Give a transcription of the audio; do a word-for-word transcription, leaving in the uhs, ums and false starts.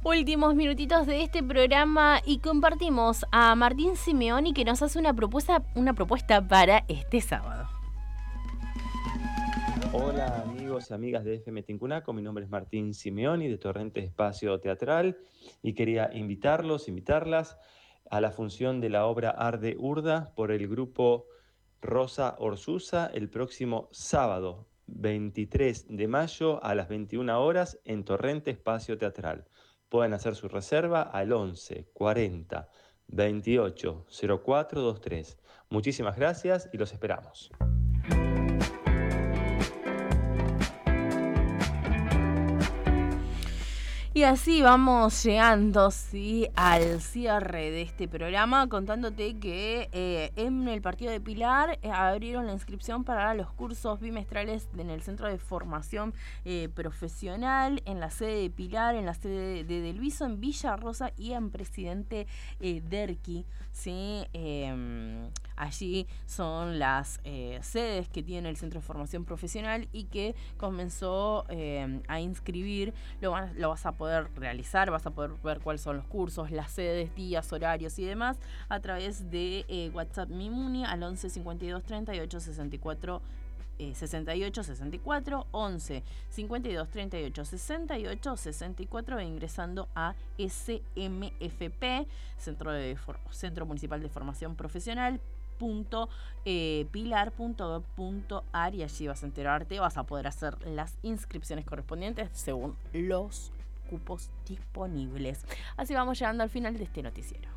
Últimos minutitos de este programa y compartimos a Martín Simeoni, que nos hace una propuesta, una propuesta para este sábado. Hola amigos y amigas de F M Tincunaco, mi nombre es Martín Simeoni de Torrente Espacio Teatral y quería invitarlos, invitarlas a la función de la obra Arde Urda por el grupo Rosa Orsusa el próximo sábado veintitrés de mayo a las veintiuna horas en Torrente Espacio Teatral. Pueden hacer su reserva al once cuarenta veintiocho cero cuatro veintitrés. Muchísimas gracias y los esperamos. Y así vamos llegando, sí, al cierre de este programa, contándote que eh, en el partido de Pilar eh, abrieron la inscripción para los cursos bimestrales en el Centro de Formación eh, Profesional, en la sede de Pilar, en la sede de Delviso, en Villa Rosa y en Presidente eh, Derqui, ¿sí? Eh, allí son las eh, sedes que tiene el Centro de Formación Profesional y que comenzó eh, a inscribir, lo, van, lo vas a poder poder realizar, vas a poder ver cuáles son los cursos, las sedes, días, horarios y demás a través de eh, WhatsApp Mimuni al once cincuenta y dos treinta y ocho sesenta y cuatro sesenta y ocho sesenta y cuatro, once cincuenta y dos treinta y ocho sesenta y ocho sesenta y cuatro e ingresando a S M F P, Centro, de For- Centro Municipal de Formación Profesional, punto eh, pilar punto gov punto ar, y allí vas a enterarte, vas a poder hacer las inscripciones correspondientes según los cupos disponibles. Así vamos llegando al final de este noticiero.